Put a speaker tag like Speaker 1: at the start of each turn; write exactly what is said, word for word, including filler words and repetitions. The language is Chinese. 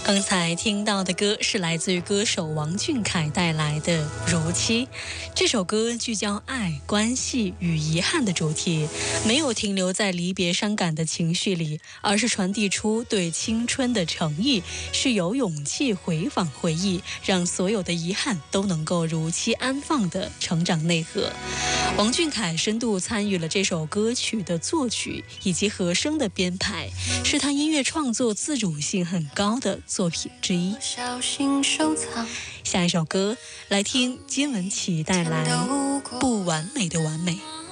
Speaker 1: 刚才听到的歌是来自于歌手王俊凯带来的《如期》。这首歌聚焦爱、关系与遗憾的主题，没有停留在离别伤感的情绪里，而是传递出对青春的诚意，是有勇气回访回忆，让所有的遗憾都能够如期安放的成长内核。王俊凯深度参与了这首歌曲的作曲以及和声的编排，是他音乐创作自主性很高的作品之一。
Speaker 2: 小心收藏。
Speaker 1: 下一首歌来听金文岐带来《不完美的完美》。